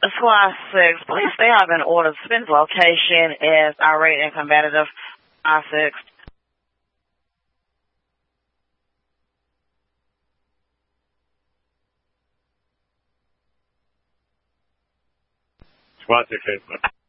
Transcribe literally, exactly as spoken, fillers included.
Squad six, please stay out in order. Spin's location is irate and combative. I six. Squad six, eight.